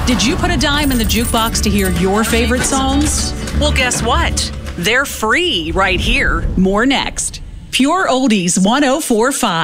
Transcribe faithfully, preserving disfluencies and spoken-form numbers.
Did you put a dime in the jukebox to hear your favorite songs? Well, guess what? They're free right here. More next. Pure Oldies one oh four point five.